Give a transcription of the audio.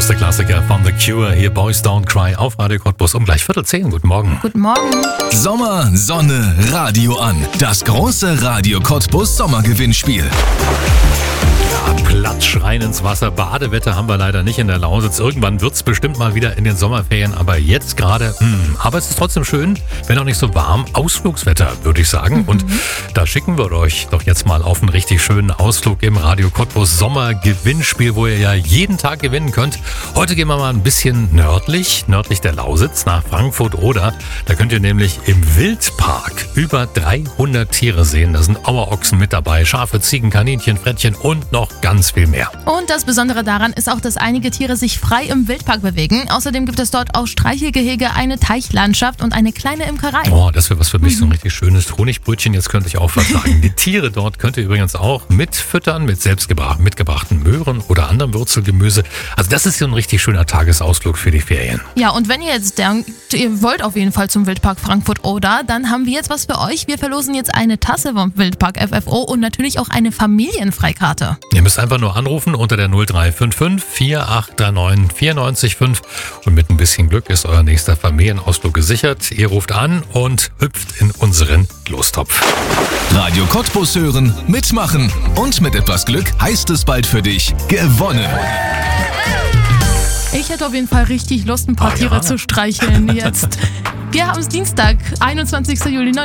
größte Klassiker von The Cure, hier Boys Don't Cry auf Radio Cottbus um gleich 9:45. Guten Morgen. Guten Morgen. Sommer, Sonne, Radio an. Das große Radio Cottbus Sommergewinnspiel. Ja, Platsch rein ins Wasser. Badewetter haben wir leider nicht in der Lausitz. Irgendwann wird's bestimmt mal wieder in den Sommerferien, aber jetzt gerade, aber es ist trotzdem schön, wenn auch nicht so warm. Ausflugswetter, würde ich sagen. Und da schicken wir euch doch jetzt mal auf einen richtig schönen Ausflug im Radio Cottbus Sommergewinnspiel, wo ihr ja jeden Tag gewinnen könnt. Heute gehen wir mal ein bisschen nördlich der Lausitz, nach Frankfurt-Oder. Da könnt ihr nämlich im Wildpark über 300 Tiere sehen. Da sind Auerochsen mit dabei, Schafe, Ziegen, Kaninchen, Frettchen und noch ganz viel mehr. Und das Besondere daran ist auch, dass einige Tiere sich frei im Wildpark bewegen. Außerdem gibt es dort auch Streichelgehege, eine Teichlandschaft und eine kleine Imkerei. Oh, das wäre was für mich, so ein richtig schönes Honigbrötchen. Jetzt könnte ich auch was sagen. Die Tiere dort könnt ihr übrigens auch mitfüttern mit mitgebrachten Möhren oder anderem Wurzelgemüse. Also das ist so ein richtig schöner Tagesausflug für die Ferien. Ja, und wenn ihr jetzt denkt, ihr wollt auf jeden Fall zum Wildpark Frankfurt-Oder, dann haben wir jetzt was für euch. Wir verlosen jetzt eine Tasse vom Wildpark FFO und natürlich auch eine Familienfreikarte. Ihr müsst einfach nur anrufen unter der 0355 4839 945 und mit ein bisschen Glück ist euer nächster Familienausflug gesichert. Ihr ruft an und hüpft in unseren Lostopf. Radio Cottbus hören, mitmachen und mit etwas Glück heißt es bald für dich gewonnen. Ich hätte auf jeden Fall richtig Lust, ein paar Tiere zu streicheln jetzt. Wir haben es Dienstag, 21. Juli.